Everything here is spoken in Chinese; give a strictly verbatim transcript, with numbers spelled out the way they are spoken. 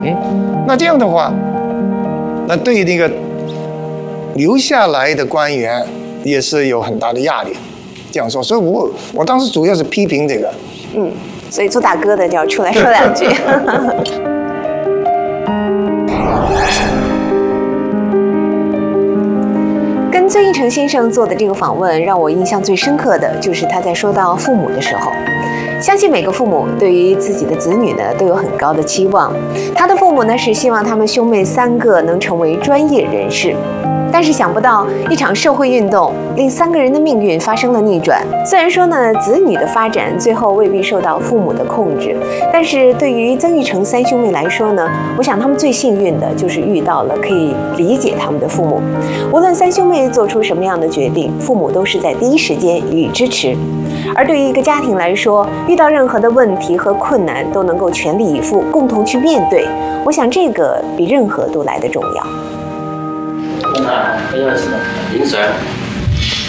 嗯，那这样的话，那对那个留下来的官员也是有很大的压力。这样说，所以我我当时主要是批评这个。 嗯，所以做大哥的就要出来说两句。跟曾铉成先生做的这个访问，让我印象最深刻的就是他在说到父母的时候。相信每个父母对于自己的子女呢都有很高的期望。他的父母呢是希望他们兄妹三个能成为专业人士，但是想不到一场社会运动令三个人的命运发生了逆转。虽然说呢子女的发展最后未必受到父母的控制，但是对于曾铉成三兄妹来说呢，我想他们最幸运的就是遇到了可以理解他们的父母。无论三兄妹做出什么样的决定，父母都是在第一时间予以支持。而对于一个家庭来说，遇到任何的问题和困难都能够全力以赴，共同去面对，我想这个比任何都来得重要。 啊，因为是零水。